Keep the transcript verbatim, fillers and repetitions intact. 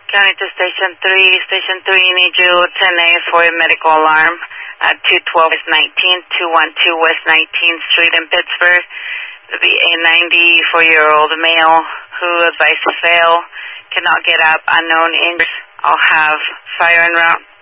County to Station three. Station three, need you ten A for a medical alarm at two twelve West nineteenth, two twelve West nineteenth Street in Pittsburgh. It'll be a ninety-four-year-old male who advised to fail, cannot get up, unknown injuries. I'll have fire en route.